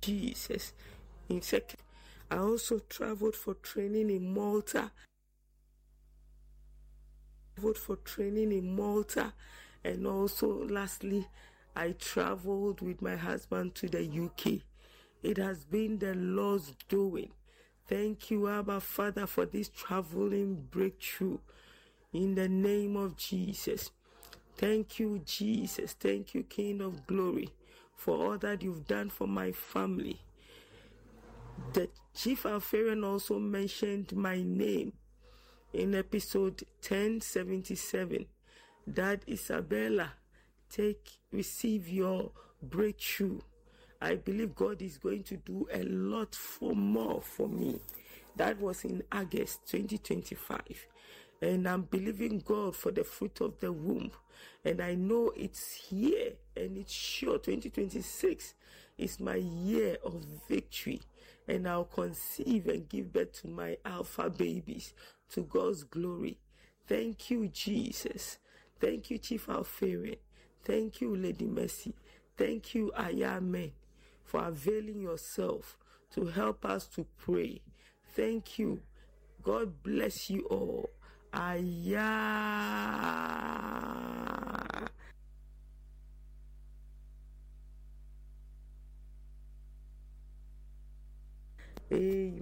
Jesus. In second, I also traveled for training in Malta. And also lastly, I traveled with my husband to the UK. It has been the Lord's doing. Thank you, Abba Father, for this traveling breakthrough in the name of Jesus. Thank you, Jesus. Thank you, King of Glory, for all that you've done for my family. The Chief Alpharian also mentioned my name in episode 1077, that Isabella, receive your breakthrough. I believe God is going to do a lot more for me. That was in August 2025. And I'm believing God for the fruit of the womb. And I know it's here and it's sure 2026 is my year of victory. And I'll conceive and give birth to my alpha babies to God's glory. Thank you, Jesus. Thank you, Chief Alpharian. Thank you, Lady Mercy. Thank you, Ayame, for availing yourself to help us to pray. Thank you. God bless you all. Amen.